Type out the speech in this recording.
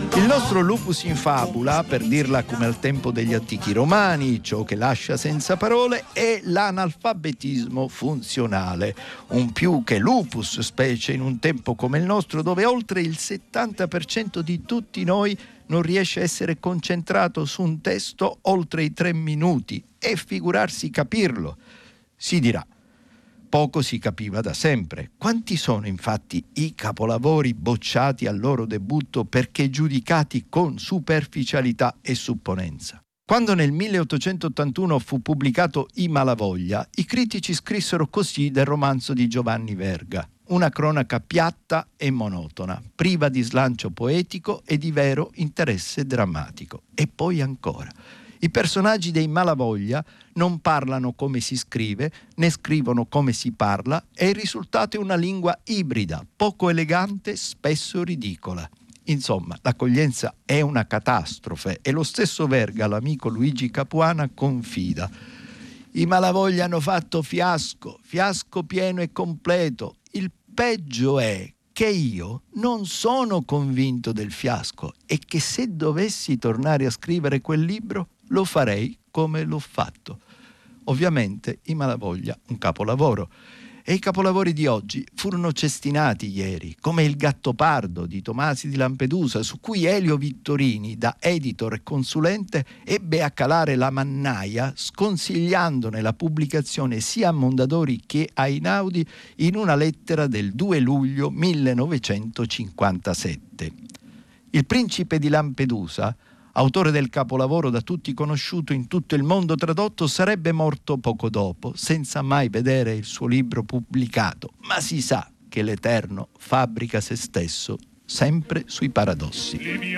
Il nostro lupus in fabula, per dirla come al tempo degli antichi romani, ciò che lascia senza parole è l'analfabetismo funzionale. Un più che lupus, specie in un tempo come il nostro, dove oltre il 70% di tutti noi non riesce a essere concentrato su un testo oltre i 3 minuti, e figurarsi capirlo. Si dirà: poco si capiva da sempre. Quanti sono infatti i capolavori bocciati al loro debutto perché giudicati con superficialità e supponenza? Quando nel 1881 fu pubblicato I Malavoglia, i critici scrissero così del romanzo di Giovanni Verga: una cronaca piatta e monotona, priva di slancio poetico e di vero interesse drammatico. E poi ancora: i personaggi dei Malavoglia non parlano come si scrive, né scrivono come si parla, e il risultato è una lingua ibrida, poco elegante, spesso ridicola. Insomma, l'accoglienza è una catastrofe, e lo stesso Verga, l'amico Luigi Capuana, confida: i Malavoglia hanno fatto fiasco pieno e completo. Il peggio è che io non sono convinto del fiasco, e che se dovessi tornare a scrivere quel libro lo farei come l'ho fatto. Ovviamente I Malavoglia, un capolavoro. E i capolavori di oggi furono cestinati ieri, come Il Gattopardo di Tomasi di Lampedusa, su cui Elio Vittorini, da editor e consulente, ebbe a calare la mannaia, sconsigliandone la pubblicazione sia a Mondadori che a Einaudi in una lettera del 2 luglio 1957. Il Principe di Lampedusa, autore del capolavoro da tutti conosciuto in tutto il mondo tradotto, sarebbe morto poco dopo, senza mai vedere il suo libro pubblicato, ma si sa che l'Eterno fabbrica se stesso sempre sui paradossi.